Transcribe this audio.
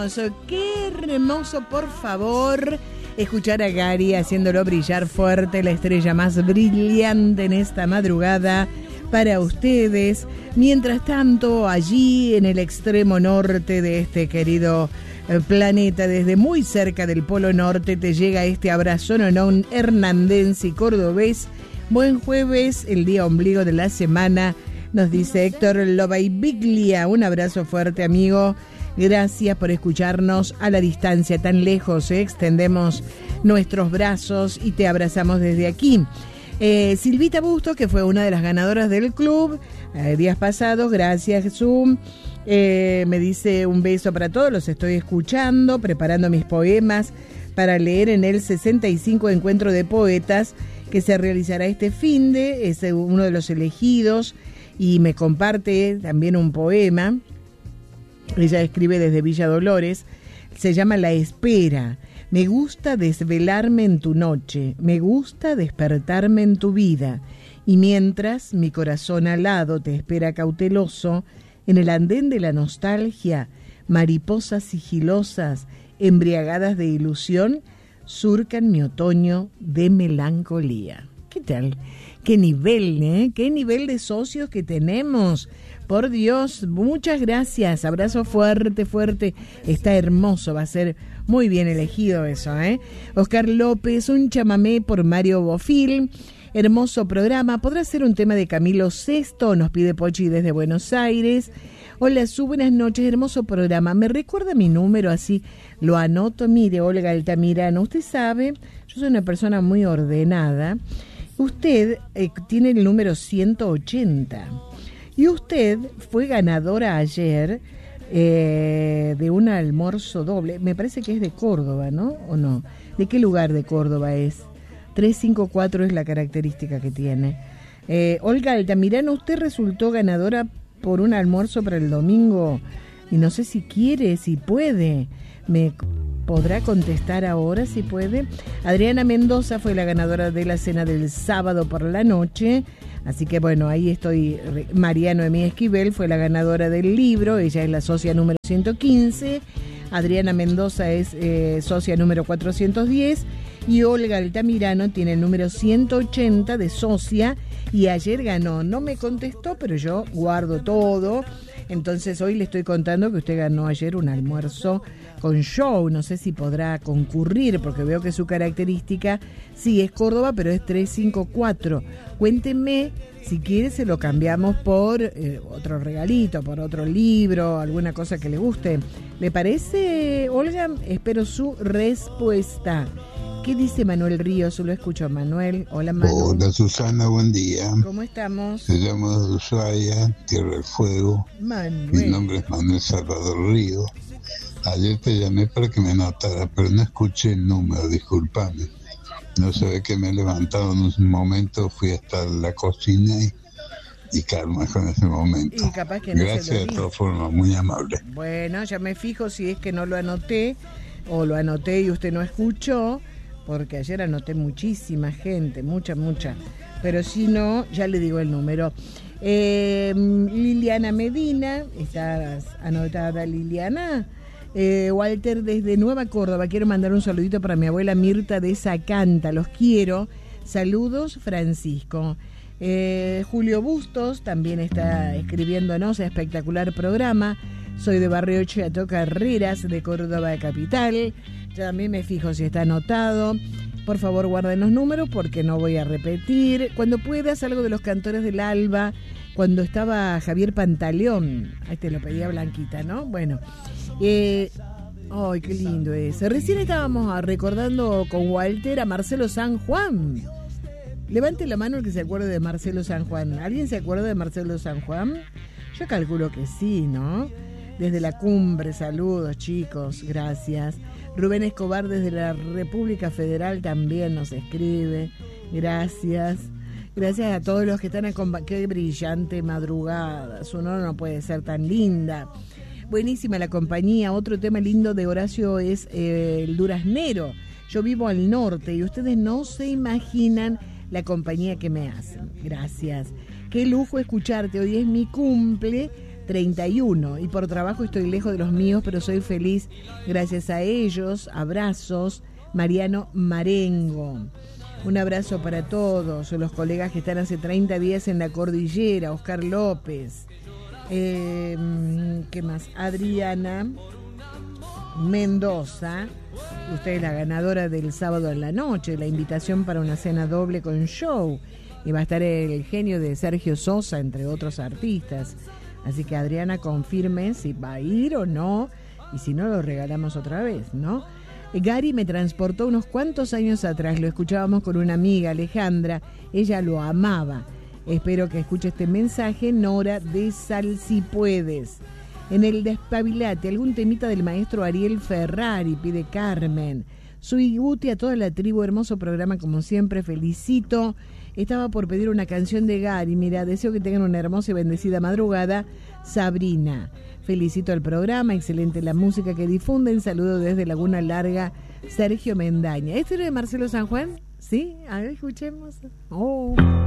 hermoso, por favor, escuchar a Gary haciéndolo brillar fuerte, la estrella más brillante en esta madrugada para ustedes. Mientras tanto, allí en el extremo norte de este querido planeta, desde muy cerca del Polo Norte, te llega este abrazo hernandense y cordobés. Buen jueves, el día ombligo de la semana, nos dice Héctor Lobaibiglia. Un abrazo fuerte, amigo. Gracias por escucharnos a la distancia, tan lejos. Extendemos nuestros brazos y te abrazamos desde aquí. Silvita Busto, que fue una de las ganadoras del club días pasados, gracias Zoom. Me dice un beso para todos, los estoy escuchando, preparando mis poemas para leer en el 65 Encuentro de Poetas que se realizará este finde. Es uno de los elegidos y me comparte también un poema. Ella escribe desde Villa Dolores, se llama La Espera. Me gusta desvelarme en tu noche, me gusta despertarme en tu vida, y mientras mi corazón alado te espera cauteloso, en el andén de la nostalgia, mariposas sigilosas, embriagadas de ilusión, surcan mi otoño de melancolía. ¿Qué tal? ¿Qué nivel, ¿Qué nivel de socios que tenemos? Por Dios, muchas gracias. Abrazo fuerte, fuerte. Está hermoso, va a ser muy bien elegido eso, Oscar López, un chamamé por Mario Bofil. Hermoso programa. ¿Podrá ser un tema de Camilo Sesto? Nos pide Pochi desde Buenos Aires. Hola, buenas noches. Hermoso programa. ¿Me recuerda mi número? Así lo anoto. Mire, Olga Altamirano, usted sabe, yo soy una persona muy ordenada. Usted tiene el número 180. Y usted fue ganadora ayer de un almuerzo doble. Me parece que es de Córdoba, ¿no? ¿O no? ¿De qué lugar de Córdoba es? 354 es la característica que tiene. Olga Altamirano, usted resultó ganadora por un almuerzo para el domingo. Y no sé si quiere, si puede. ¿Me podrá contestar ahora si puede? Adriana Mendoza fue la ganadora de la cena del sábado por la noche. Así que bueno, ahí estoy. Mariano Noemí Esquivel fue la ganadora del libro. Ella es la socia número 115. Adriana Mendoza es socia número 410. Y Olga Altamirano tiene el número 180 de socia. Y ayer ganó. No me contestó, pero yo guardo todo. Entonces hoy le estoy contando que usted ganó ayer un almuerzo con show. No sé si podrá concurrir, porque veo que su característica sí es Córdoba, pero es 354. Cuénteme, si quiere se lo cambiamos por otro regalito, por otro libro, alguna cosa que le guste. ¿Le parece, Olga? Espero su respuesta. ¿Qué dice Manuel Ríos? Lo escucho a Manuel. Hola, Manuel. Hola, Susana, buen día. ¿Cómo estamos? Te llamo de Ushuaia, Tierra del Fuego. Manuel. Mi nombre es Manuel Salvador Ríos. Ayer te llamé para que me anotara, pero no escuché el número, discúlpame. No se ve que me he levantado en un momento, fui hasta la cocina y calma con ese momento. Y capaz que no. Gracias, de todas formas, muy amable. Bueno, ya me fijo si es que no lo anoté, o lo anoté y usted no escuchó, porque ayer anoté muchísima gente, mucha. Pero si no, ya le digo el número. Liliana Medina, ¿estás anotada, Liliana? Walter desde Nueva Córdoba, quiero mandar un saludito para mi abuela Mirta de Zacanta, los quiero. Saludos, Francisco. Julio Bustos también está escribiéndonos, espectacular programa. Soy de Barrio Chato Carreras, de Córdoba Capital. También me fijo si está anotado. Por favor, guarden los números porque no voy a repetir. Cuando puedas, algo de los cantores del Alba, cuando estaba Javier Pantaleón. Ahí te lo pedía Blanquita, ¿no? Bueno. Ay, qué lindo es. Recién estábamos recordando con Walter a Marcelo San Juan. Levante la mano el que se acuerde de Marcelo San Juan. ¿Alguien se acuerda de Marcelo San Juan? Yo calculo que sí, ¿no? Desde la cumbre, saludos chicos, gracias. Rubén Escobar desde la República Federal también nos escribe, gracias. Gracias a todos los que están acompañando. Qué brillante madrugada, su honor no puede ser tan linda. Buenísima la compañía. Otro tema lindo de Horacio es el duraznero. Yo vivo al norte y ustedes no se imaginan la compañía que me hacen. Gracias. Qué lujo escucharte. Hoy es mi cumple. 31, y por trabajo estoy lejos de los míos, pero soy feliz gracias a ellos. Abrazos, Mariano Marengo. Un abrazo para todos los colegas que están hace 30 días en la cordillera. Oscar López. ¿Qué más? Adriana Mendoza. Usted es la ganadora del sábado en la noche, la invitación para una cena doble con show. Y va a estar el genio de Sergio Sosa, entre otros artistas. Así que Adriana, confirme si va a ir o no. Y si no, lo regalamos otra vez, ¿no? Gary me transportó unos cuantos años atrás, lo escuchábamos con una amiga, Alejandra, ella lo amaba. Espero que escuche este mensaje, Nora de Sal Si Puedes. En el Despabilate, algún temita del maestro Ariel Ferrari, pide Carmen. Soy Guti, a toda la tribu, hermoso programa como siempre, felicito. Estaba por pedir una canción de Gary, mira, deseo que tengan una hermosa y bendecida madrugada. Sabrina, felicito al programa, excelente la música que difunden, saludo desde Laguna Larga, Sergio Mendaña. ¿Este era de Marcelo San Juan? ¿Sí? A ver, escuchemos. Oh.